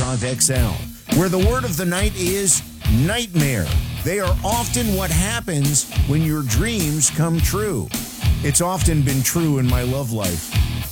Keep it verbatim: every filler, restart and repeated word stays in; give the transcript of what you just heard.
Drive X L, where the word of the night is nightmare. They are often what happens when your dreams come true. It's often been true in my love life.